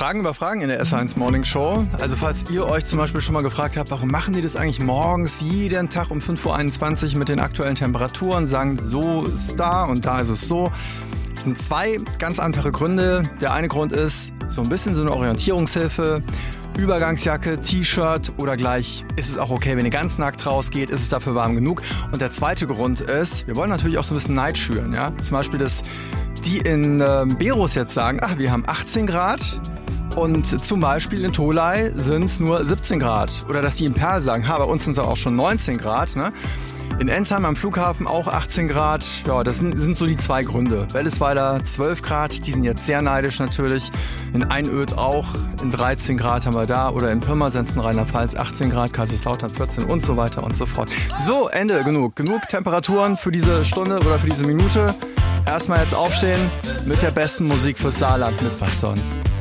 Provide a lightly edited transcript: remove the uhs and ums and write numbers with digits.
Fragen über Fragen in der S1 Morning Show. Also falls ihr euch zum Beispiel schon mal gefragt habt, warum machen die das eigentlich morgens jeden Tag um 5.21 Uhr mit den aktuellen Temperaturen, sagen, so ist es da und da ist es so. Es sind zwei ganz einfache Gründe. Der eine Grund ist so ein bisschen so eine Orientierungshilfe. Übergangsjacke, T-Shirt oder gleich ist es auch okay, wenn ihr ganz nackt rausgeht, ist es dafür warm genug. Und der zweite Grund ist, wir wollen natürlich auch so ein bisschen Neid schüren. Ja? Zum Beispiel, dass die in Beros jetzt sagen, ach, wir haben 18 Grad und zum Beispiel in Tolai sind es nur 17 Grad. Oder dass die in Perl sagen, bei uns sind es auch schon 19 Grad. Ne? In Ensheim am Flughafen auch 18 Grad. Ja, das sind so die zwei Gründe. Wellesweiler 12 Grad, die sind jetzt sehr neidisch natürlich. In Einöd auch, in 13 Grad haben wir da. Oder in Pirmasens in Rheinland-Pfalz 18 Grad, Kaiserslautern 14 und so weiter und so fort. So, Ende, genug. Genug Temperaturen für diese Stunde oder für diese Minute. Erstmal jetzt aufstehen mit der besten Musik fürs Saarland, mit was sonst.